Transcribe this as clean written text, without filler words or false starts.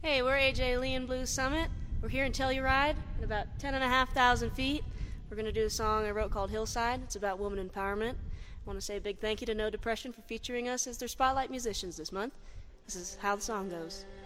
Hey, we're AJ Lee and Blues Summit. We're here in Telluride at about 10,500 feet. We're going to do a song I wrote called Hillside. It's about woman empowerment. I want to say a big thank you to No Depression for featuring us as their spotlight musicians this month. This is how the song goes.